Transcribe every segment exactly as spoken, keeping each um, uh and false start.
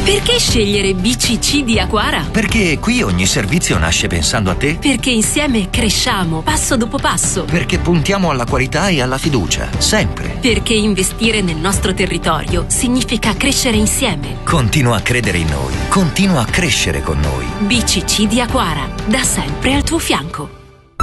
Perché scegliere B C C di Aquara? Perché qui ogni servizio nasce pensando a te. Perché insieme cresciamo, passo dopo passo. Perché puntiamo alla qualità e alla fiducia, sempre. Perché investire nel nostro territorio significa crescere insieme. Continua a credere in noi, continua a crescere con noi. B C C di Aquara, da sempre al tuo fianco.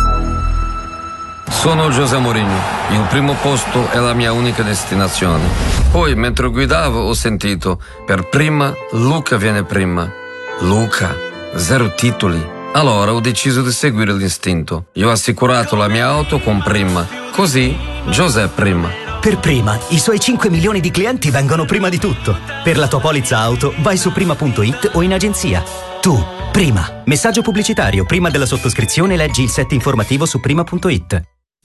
Sono José Mourinho, il primo posto è la mia unica destinazione. Poi, mentre guidavo, ho sentito, per prima, Luca viene prima. Luca, zero titoli. Allora ho deciso di seguire l'istinto. Io ho assicurato la mia auto con Prima. Così, José prima. Per Prima, i suoi cinque milioni di clienti vengono prima di tutto. Per la tua polizza auto, vai su prima punto it o in agenzia. Tu, Prima. Messaggio pubblicitario. Prima della sottoscrizione leggi il set informativo su prima punto it.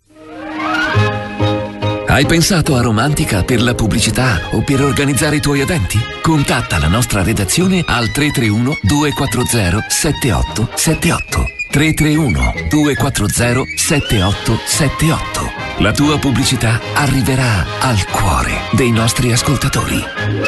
Hai pensato a Romantica per la pubblicità o per organizzare i tuoi eventi? Contatta la nostra redazione al tre tre uno due quattro zero sette otto sette otto. tre tre uno due quattro zero sette otto sette otto. La tua pubblicità arriverà al cuore dei nostri ascoltatori.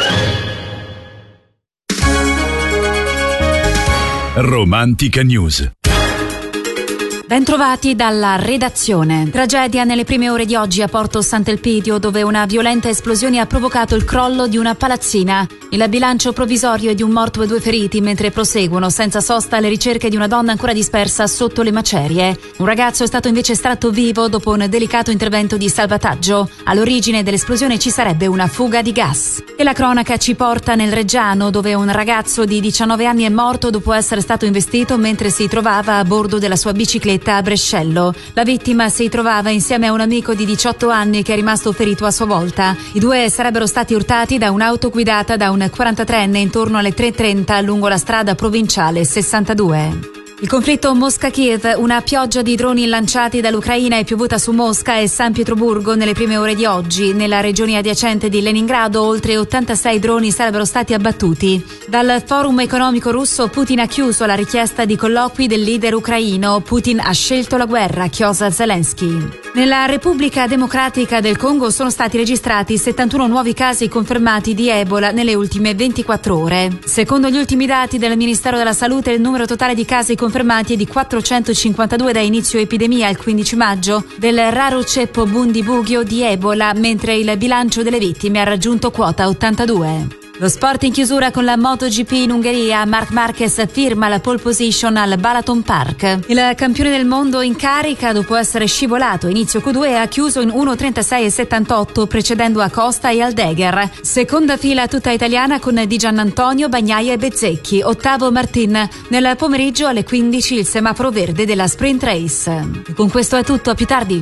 Romantica News. Bentrovati dalla redazione. Tragedia nelle prime ore di oggi a Porto Sant'Elpidio, dove una violenta esplosione ha provocato il crollo di una palazzina. Il bilancio provvisorio è di un morto e due feriti, mentre proseguono senza sosta le ricerche di una donna ancora dispersa sotto le macerie. Un ragazzo è stato invece estratto vivo dopo un delicato intervento di salvataggio. All'origine dell'esplosione ci sarebbe una fuga di gas. E la cronaca ci porta nel Reggiano, dove un ragazzo di diciannove anni è morto dopo essere stato investito mentre si trovava a bordo della sua bicicletta a Brescello. La vittima si trovava insieme a un amico di diciotto anni che è rimasto ferito a sua volta. I due sarebbero stati urtati da un'auto guidata da un quarantatreenne intorno alle tre e trenta lungo la strada provinciale sessantadue. Il conflitto Mosca-Kiev, una pioggia di droni lanciati dall'Ucraina è piovuta su Mosca e San Pietroburgo nelle prime ore di oggi. Nella regione adiacente di Leningrado oltre ottantasei droni sarebbero stati abbattuti. Dal Forum economico russo Putin ha chiuso la richiesta di colloqui del leader ucraino. Putin ha scelto la guerra, chiosa Zelensky. Nella Repubblica Democratica del Congo sono stati registrati settantuno nuovi casi confermati di Ebola nelle ultime ventiquattro ore. Secondo gli ultimi dati del Ministero della Salute, il numero totale di casi confermati è di quattrocentocinquantadue da inizio epidemia al quindici maggio del raro ceppo Bundibugyo di Ebola, mentre il bilancio delle vittime ha raggiunto quota ottantadue. Lo sport in chiusura con la MotoGP in Ungheria. Marc Marquez firma la pole position al Balaton Park. Il campione del mondo in carica, dopo essere scivolato inizio Q due, ha chiuso in uno trentasei e settantotto, precedendo Acosta e Aldegher. Seconda fila tutta italiana con Di Giannantonio, Bagnaia e Bezzecchi. Ottavo Martin. Nel pomeriggio alle quindici il semaforo verde della Sprint Race. Con questo è tutto, a più tardi.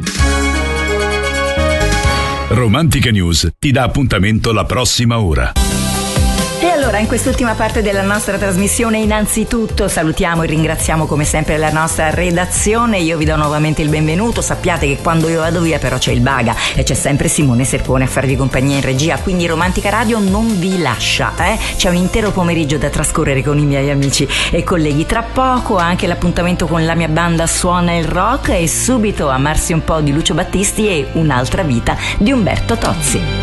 Romantica News ti dà appuntamento la prossima ora. E allora, in quest'ultima parte della nostra trasmissione, innanzitutto salutiamo e ringraziamo come sempre la nostra redazione. Io vi do nuovamente il benvenuto. Sappiate che quando io vado via però c'è il Baga e c'è sempre Simone Serpone a farvi compagnia in regia, quindi Romantica Radio non vi lascia, eh? C'è un intero pomeriggio da trascorrere con i miei amici e colleghi. Tra poco anche l'appuntamento con la mia banda Suona il Rock e subito Amarsi un po' di Lucio Battisti e Un'altra vita di Umberto Tozzi.